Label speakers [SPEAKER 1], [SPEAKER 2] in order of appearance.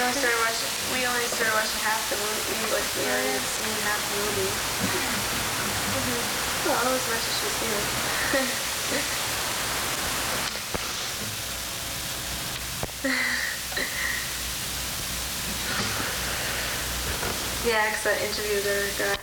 [SPEAKER 1] We only started watching half the movie. Like we already had seen half the movie. Well, as much as she's seen it. Yeah, because I interviewed her.